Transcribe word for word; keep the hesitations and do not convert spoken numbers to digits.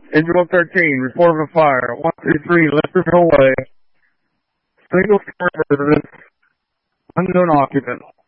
Engine one thirteen, report of a fire. one three three, Lesterville Way. Single story residence, unknown occupant.